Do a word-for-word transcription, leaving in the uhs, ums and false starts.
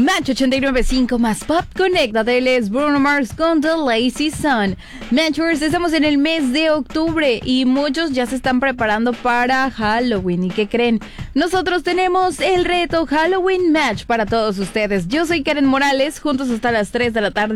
Match ochenta y nueve punto cinco más Pop, conéctate, él es Bruno Mars con The Lazy Sun. Matchers, estamos en el mes de octubre y muchos ya se están preparando para Halloween. ¿Y qué creen? Nosotros tenemos el reto Halloween Match para todos ustedes. Yo soy Karen Morales, juntos hasta las tres de la tarde.